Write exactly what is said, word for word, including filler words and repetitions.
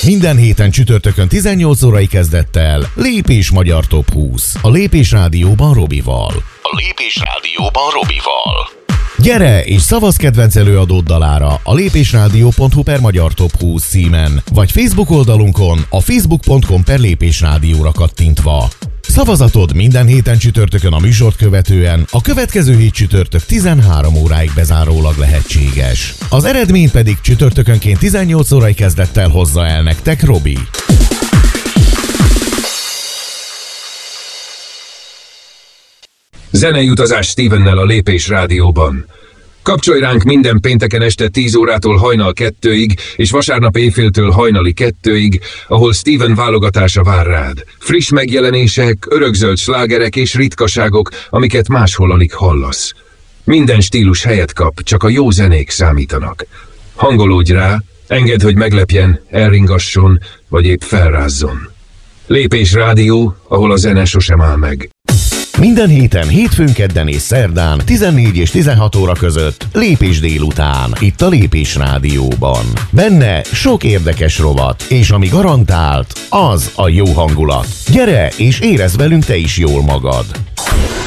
Minden héten csütörtökön tizennyolc órai kezdettel Lépés Magyar Top húsz. A Lépés Rádióban Robival. A Lépés Rádióban Robival. Gyere és szavazz kedvenc előadód dalára a lépésrádió pont hu per Magyar Top húsz címen, vagy Facebook oldalunkon a facebook pont com per lépésrádióra kattintva. Szavazatod minden héten csütörtökön a műsort követően, a következő hét csütörtök tizenhárom óráig bezárólag lehetséges. Az eredményt pedig csütörtökönként tizennyolc órai kezdettel hozza el nektek Robi. Zenei utazás Stevennel a Lépés Rádióban. Kapcsolj ránk minden pénteken este tíz órától hajnal kettőig, és vasárnap éjféltől hajnali kettőig, ahol Steven válogatása vár rád. Friss megjelenések, örökzöld slágerek és ritkaságok, amiket máshol alig hallasz. Minden stílus helyet kap, csak a jó zenék számítanak. Hangolódj rá, engedd, hogy meglepjen, elringasson, vagy épp felrázzon. Lépés Rádió, ahol a zene sosem áll meg. Minden héten, hétfőn, kedden és szerdán tizennégy és tizenhat óra között Lépés délután, itt a Lépés Rádióban. Benne sok érdekes rovat, és ami garantált, az a jó hangulat. Gyere és érezd velünk te is jól magad!